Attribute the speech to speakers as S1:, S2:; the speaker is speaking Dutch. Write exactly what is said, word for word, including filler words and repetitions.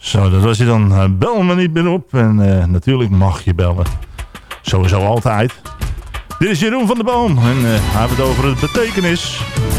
S1: Zo, dat was je dan. Uh, bel me niet meer op. En uh, natuurlijk mag je bellen. Sowieso altijd. Dit is Jeroen van der Boom. En uh, hij heeft het over het betekenis.